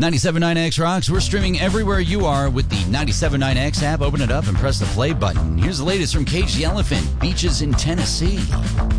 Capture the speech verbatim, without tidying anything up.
ninety-seven point nine X Rocks. We're streaming everywhere you are with the ninety-seven point nine X app. Open it up and press the play button. Here's the latest from Cage the Elephant, Beaches in Tennessee.